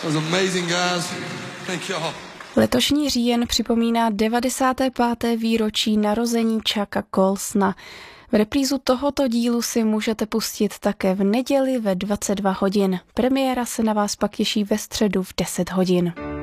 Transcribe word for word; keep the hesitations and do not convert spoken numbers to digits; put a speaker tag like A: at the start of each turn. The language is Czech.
A: Those amazing guys. Thank you all.
B: Letošní říjen připomíná devadesáté páté výročí narození Chucka Colsona. V reprízu tohoto dílu si můžete pustit také v neděli ve dvacet dva hodin. Premiéra se na vás pak těší ve středu v deset hodin.